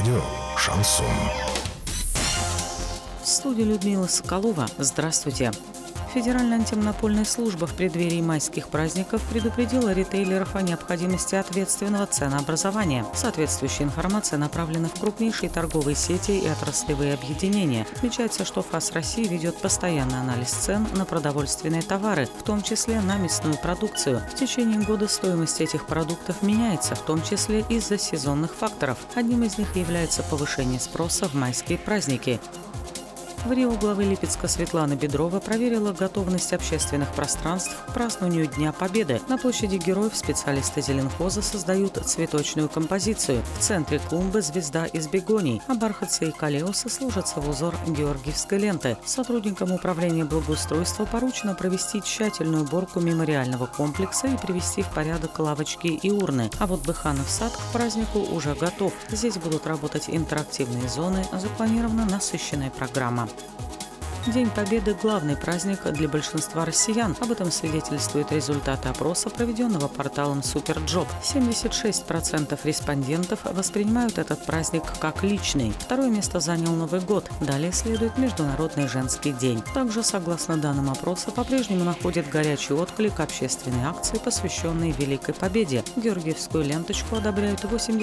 Радио «Шансон». В студии Людмила Соколова. Здравствуйте. Федеральная антимонопольная служба в преддверии майских праздников предупредила ритейлеров о необходимости ответственного ценообразования. Соответствующая информация направлена в крупнейшие торговые сети и отраслевые объединения. Отмечается, что ФАС России ведет постоянный анализ цен на продовольственные товары, в том числе на мясную продукцию. В течение года стоимость этих продуктов меняется, в том числе из-за сезонных факторов. Одним из них является повышение спроса в майские праздники. В Рио главы Липецка Светлана Бедрова проверила готовность общественных пространств к празднованию Дня Победы. На площади Героев специалисты зеленхоза создают цветочную композицию. В центре клумбы звезда из бегоний, а бархатцы и калеосы сложатся в узор георгиевской ленты. Сотрудникам управления благоустройства поручено провести тщательную уборку мемориального комплекса и привести в порядок лавочки и урны. А вот Быханов сад к празднику уже готов. Здесь будут работать интерактивные зоны, запланирована насыщенная программа. День Победы – главный праздник для большинства россиян. Об этом свидетельствуют результаты опроса, проведенного порталом Суперджоп. 76% респондентов воспринимают этот праздник как личный. Второе место занял Новый год. Далее следует Международный женский день. Также, согласно данным опроса, по-прежнему находит горячий отклик общественные акции, посвященные Великой Победе. Георгиевскую ленточку одобряют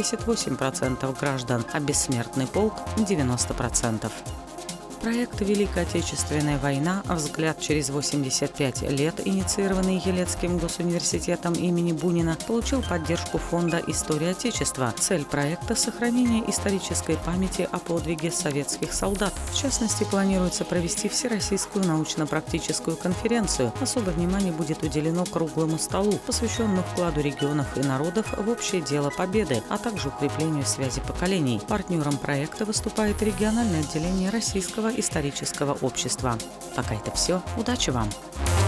88% граждан, а бессмертный полк – 90%. Проект «Великая Отечественная война. Взгляд через 85 лет», инициированный Елецким госуниверситетом имени Бунина, получил поддержку фонда «История Отечества». Цель проекта – сохранение исторической памяти о подвиге советских солдат. В частности, планируется провести всероссийскую научно-практическую конференцию. Особое внимание будет уделено круглому столу, посвященному вкладу регионов и народов в общее дело Победы, а также укреплению связи поколений. Партнером проекта выступает региональное отделение Российского исторического общества. Пока это все. Удачи вам!